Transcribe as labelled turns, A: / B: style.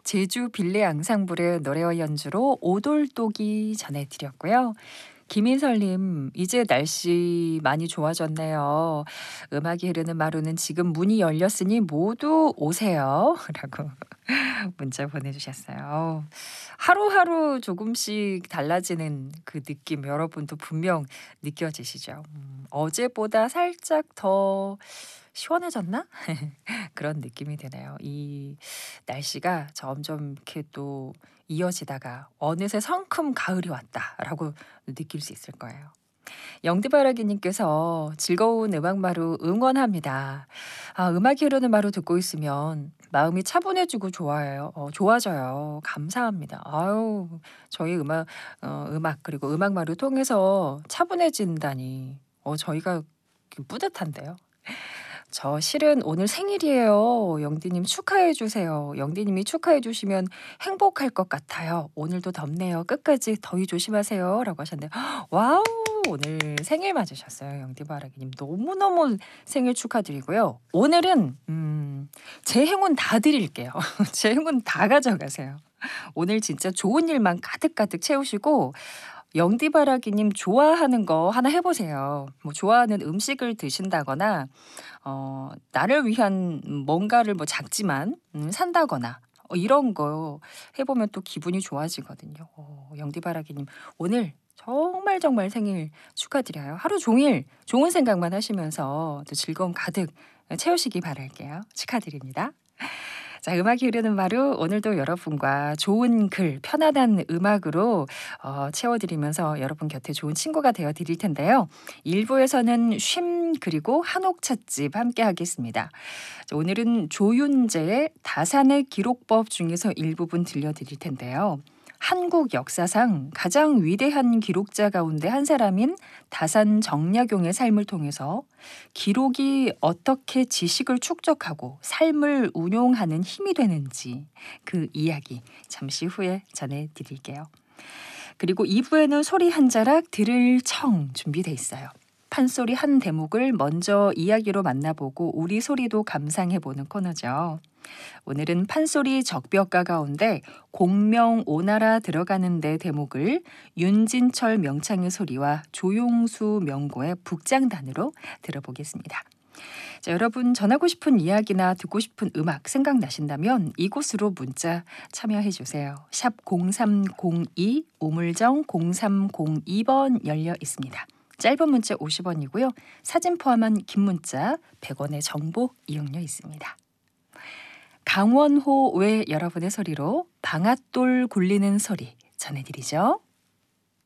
A: 제주 빌레 앙상블의 노래와 연주로 오돌독이 전해드렸고요. 김인설님, 이제 날씨 많이 좋아졌네요. 음악이 흐르는 마루는 지금 문이 열렸으니 모두 오세요. 라고 문자 보내주셨어요. 하루하루 조금씩 달라지는 그 느낌 여러분도 분명 느껴지시죠? 어제보다 살짝 더 시원해졌나? 그런 느낌이 드네요. 이 날씨가 점점 이렇게 또 이어지다가 어느새 성큼 가을이 왔다라고 느낄 수 있을 거예요. 영드바라기님께서 즐거운 음악마루 응원합니다. 아, 음악이 흐르는 마루 듣고 있으면 마음이 차분해지고 좋아요. 좋아져요. 감사합니다. 아유, 저희 음악 그리고 음악마루 통해서 차분해진다니. 저희가 뿌듯한데요. 저 실은 오늘 생일이에요. 영디님 축하해 주세요. 영디님이 축하해 주시면 행복할 것 같아요. 오늘도 덥네요. 끝까지 더위 조심하세요. 라고 하셨는데, 와우! 오늘 생일 맞으셨어요. 영디바라기님. 너무너무 생일 축하드리고요. 오늘은, 제 행운 다 드릴게요. 제 행운 다 가져가세요. 오늘 진짜 좋은 일만 가득가득 채우시고, 영디바라기님 좋아하는 거 하나 해보세요. 뭐 좋아하는 음식을 드신다거나 나를 위한 뭔가를 뭐 작지만 산다거나 이런 거 해보면 또 기분이 좋아지거든요. 영디바라기님 오늘 정말 정말 생일 축하드려요. 하루 종일 좋은 생각만 하시면서 또 즐거움 가득 채우시기 바랄게요. 축하드립니다. 자, 음악이 흐르는 마루 오늘도 여러분과 좋은 글, 편안한 음악으로 채워드리면서 여러분 곁에 좋은 친구가 되어 드릴 텐데요. 1부에서는 쉼 그리고 한옥 찻집 함께 하겠습니다. 자, 오늘은 조윤재의 다산의 기록법 중에서 일부분 들려드릴 텐데요. 한국 역사상 가장 위대한 기록자 가운데 한 사람인 다산 정약용의 삶을 통해서 기록이 어떻게 지식을 축적하고 삶을 운용하는 힘이 되는지 그 이야기 잠시 후에 전해드릴게요. 그리고 2부에는 소리 한 자락 들을 청 준비돼 있어요. 판소리 한 대목을 먼저 이야기로 만나보고 우리 소리도 감상해보는 코너죠. 오늘은 판소리 적벽가 가운데 공명 오나라 들어가는 데 대목을 윤진철 명창의 소리와 조용수 명고의 북장단으로 들어보겠습니다. 자, 여러분 전하고 싶은 이야기나 듣고 싶은 음악 생각나신다면 이곳으로 문자 참여해 주세요. 샵 0302 우물정 0302번 열려 있습니다. 짧은 문자 50원이고요. 사진 포함한 긴 문자 100원의 정보 이용료 있습니다. 강원호 외 여러분의 소리로 방앗돌 굴리는 소리 전해드리죠.